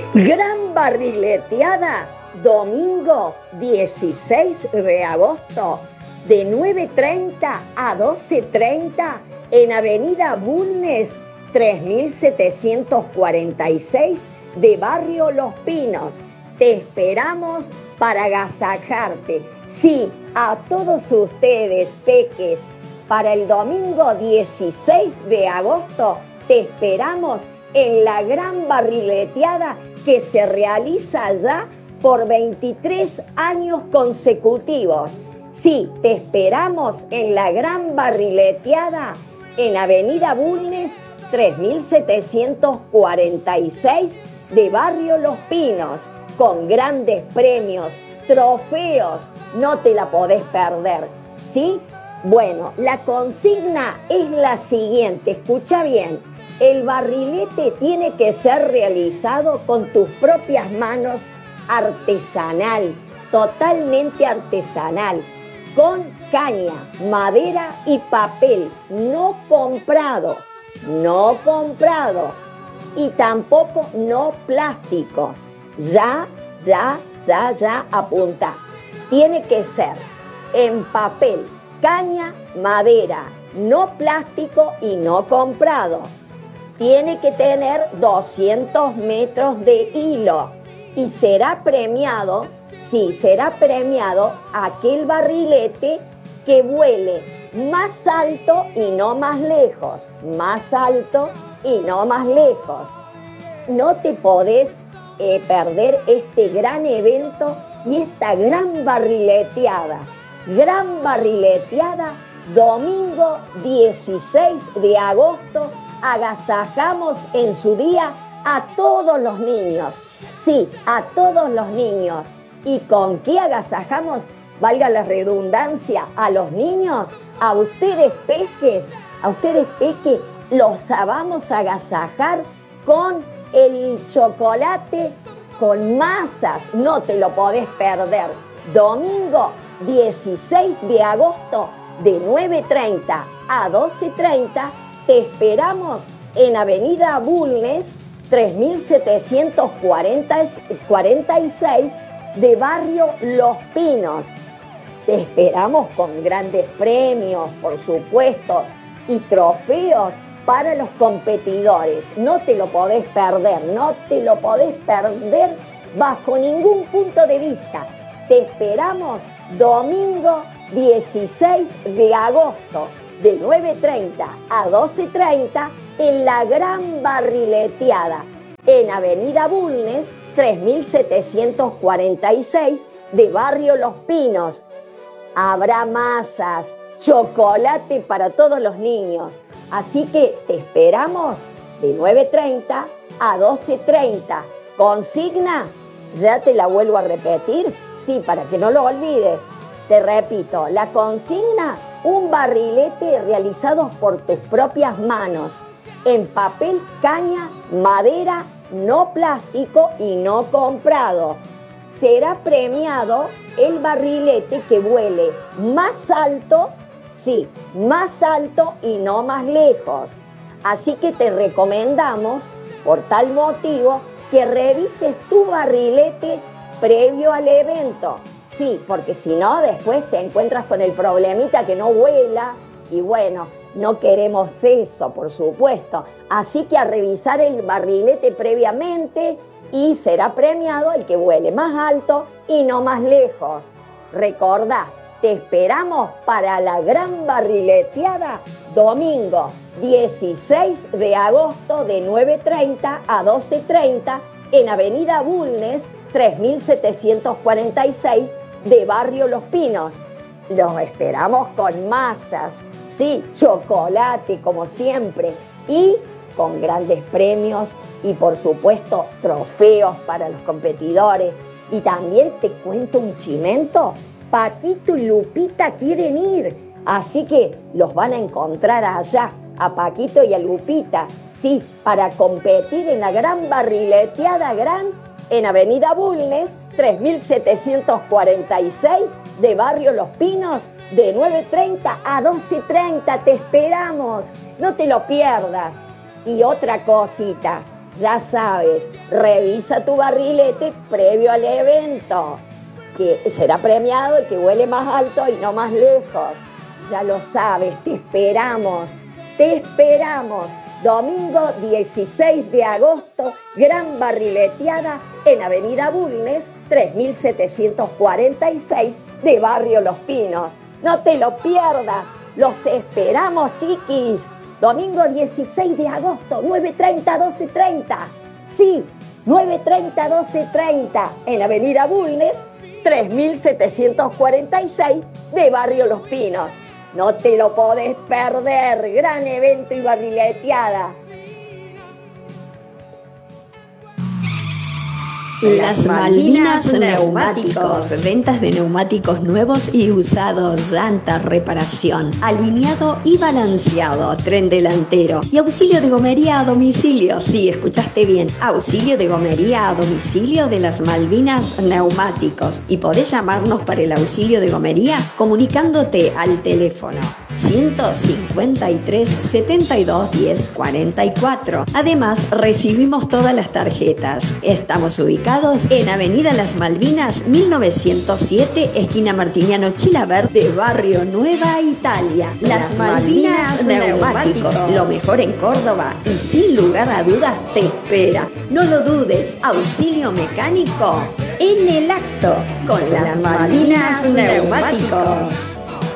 Gran barrileteada, domingo 16 de agosto, de 9:30 a 12:30 en Avenida Bulnes 3746 de Barrio Los Pinos. Te esperamos para agasajarte. Sí, a todos ustedes, peques, para el domingo 16 de agosto te esperamos en la gran barrileteada que se realiza ya por 23 años consecutivos. Sí, te esperamos en la gran barrileteada en Avenida Bulnes 3746 de Barrio Los Pinos, con grandes premios, trofeos, no te la podés perder, ¿sí? Bueno, la consigna es la siguiente, escucha bien. El barrilete tiene que ser realizado con tus propias manos, artesanal, totalmente artesanal, con caña, madera y papel, no comprado, y tampoco no plástico. Ya, apunta. Tiene que ser en papel, caña, madera, no plástico y no comprado. Tiene que tener 200 metros de hilo y será premiado aquel barrilete que vuele más alto y no más lejos, No te podés perder este gran evento y esta gran barrileteada, domingo 16 de agosto. Agasajamos en su día a todos los niños. Sí, a todos los niños. ¿Y con qué agasajamos? Valga la redundancia, a los niños, a ustedes peques, los vamos a agasajar con el chocolate con masas. No te lo podés perder. Domingo 16 de agosto de 9:30 a 12:30 te esperamos en Avenida Bulnes 3746 de Barrio Los Pinos. Te esperamos con grandes premios, por supuesto, y trofeos para los competidores. No te lo podés perder bajo ningún punto de vista. Te esperamos domingo 16 de agosto de 9:30 a 12:30 en la gran barrileteada en Avenida Bulnes 3746 de Barrio Los Pinos. Habrá masas, chocolate para todos los niños, así que te esperamos de 9:30 a 12:30. Consigna, ya te la vuelvo a repetir, sí, para que no lo olvides. Te repito, la consigna: un barrilete realizado por tus propias manos, en papel, caña, madera, no plástico y no comprado. Será premiado el barrilete que vuele más alto y no más lejos. Así que te recomendamos, por tal motivo, que revises tu barrilete previo al evento. Sí, porque si no, después te encuentras con el problemita que no vuela y bueno, no queremos eso, por supuesto. Así que a revisar el barrilete previamente y será premiado el que vuele más alto y no más lejos. Recordá, te esperamos para la gran barrileteada domingo 16 de agosto de 9:30 a 12:30 en Avenida Bulnes 3746 de Barrio Los Pinos. Los esperamos con masas, sí, chocolate como siempre y con grandes premios y por supuesto trofeos para los competidores. Y también te cuento un chimento, Paquito y Lupita quieren ir, así que los van a encontrar allá, a Paquito y a Lupita, sí, para competir en la gran barrileteada en Avenida Bulnes 3746 de Barrio Los Pinos, de 9:30 a 12:30. Te esperamos, no te lo pierdas. Y otra cosita, Ya sabes, revisa tu barrilete previo al evento, que será premiado el que huele más alto y no más lejos. Ya lo sabes, te esperamos. Domingo 16 de agosto, gran barrileteada en Avenida Bulnes, 3746 de Barrio Los Pinos. No te lo pierdas, los esperamos, chiquis. Domingo 16 de agosto, 9:30, 12:30. Sí, 9:30, 12:30 en Avenida Bulnes, 3746 de Barrio Los Pinos. No te lo podés perder, gran evento y barrileteada. Las Malvinas Neumáticos, ventas de neumáticos nuevos y usados, llantas, reparación, alineado y balanceado, tren delantero y auxilio de gomería a domicilio. Sí, escuchaste bien, auxilio de gomería a domicilio de Las Malvinas Neumáticos. Y podés llamarnos para el auxilio de gomería comunicándote al teléfono 153 72 10 44. Además, recibimos todas las tarjetas. Estamos ubicados en Avenida Las Malvinas 1907, esquina Martiniano Chilavert, de Barrio Nueva Italia. Las Malvinas Neumáticos, lo mejor en Córdoba y sin lugar a dudas te espera. No lo dudes, auxilio mecánico en el acto con Las Malvinas Neumáticos.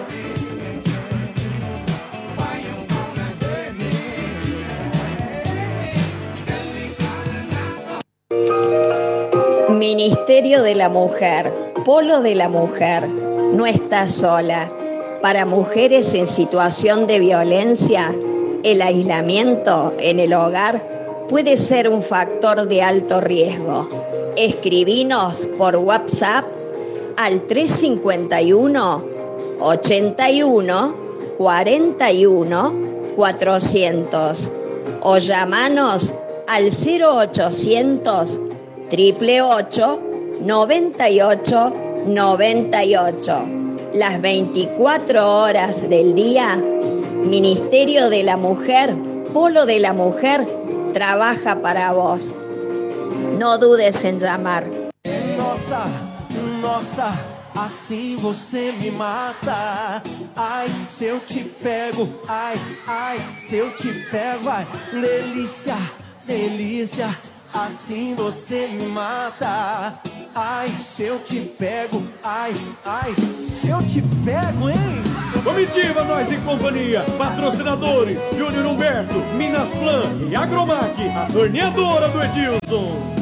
Ministerio de la Mujer, Polo de la Mujer, no estás sola. Para mujeres en situación de violencia, el aislamiento en el hogar puede ser un factor de alto riesgo. Escribinos por WhatsApp al 351 81 41 400 o llamanos al 0800 888 98 98. Las 24 horas del día, Ministerio de la Mujer, Polo de la Mujer, trabaja para vos. No dudes en llamar. Nossa, nossa, assim você me mata. Ai, se eu te pego, ai, ai, se eu te pego, ai, delícia, delícia. Assim você me mata. Ai, se eu te pego. Ai, ai, se eu te pego, hein? Comitiva Nós e Companhia. Patrocinadores: Júnior Humberto, Minas Plan e Agromac, a torneadora do Edilson.